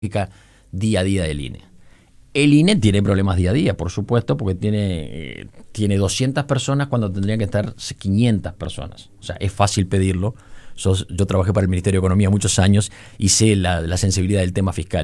día a día del INE. El INE tiene problemas día a día, por supuesto, porque tiene 200 personas cuando tendrían que estar 500 personas. O sea, es fácil pedirlo. Yo trabajé para el Ministerio de Economía muchos años y sé la sensibilidad del tema fiscal.